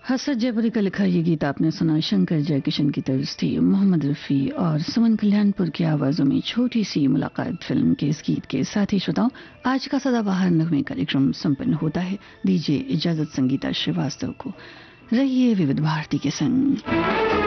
हसरत जयपुरी का लिखा ये गीत आपने सुना। शंकर जयकिशन की तर्ज थी। मोहम्मद रफ़ी और सुमन कल्याणपुर की आवाज़ों में छोटी सी मुलाकात फिल्म के इस गीत के साथ ही श्रोताओं, आज का सदाबहार नगमे कार्यक्रम संपन्न होता है। दीजिए इजाजत संगीता श्रीवास्तव को। रहिए विविध भारती के संग।